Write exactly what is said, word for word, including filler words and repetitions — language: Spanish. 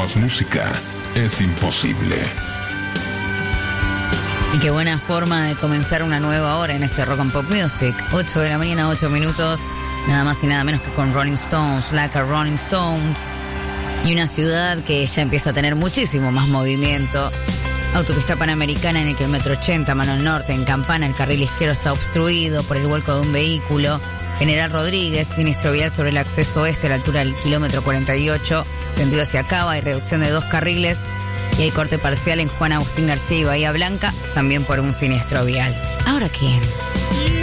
más música es imposible. Y qué buena forma de comenzar una nueva hora en este Rock and Pop Music. ocho de la mañana, ocho minutos, nada más y nada menos que con Rolling Stones, Like a Rolling Stone. Y una ciudad que ya empieza a tener muchísimo más movimiento. Autopista Panamericana en el kilómetro ochenta, mano al norte. En Campana el carril izquierdo está obstruido por el vuelco de un vehículo. General Rodríguez, sinistro vial sobre el acceso oeste a la altura del kilómetro cuarenta y ocho, sentido hacia Cava, hay reducción de dos carriles. Y hay corte parcial en Juan Agustín García y Bahía Blanca, también por un siniestro vial. ¿Ahora quién?